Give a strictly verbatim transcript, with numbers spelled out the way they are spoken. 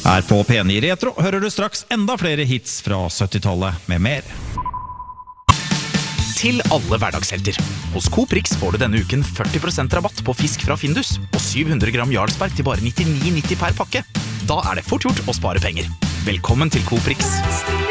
Her på P ni Retro hører du straks enda flere hits fra syttitallet med mer. Til alle hverdagshelter. Hos Coop Rix får du denne uken førti prosent rabatt på fisk fra Findus og syv hundre gram Jarlsberg til bare nittini nitti per pakke. Da er det fort gjort å spare penger. Velkommen til Coop Rix.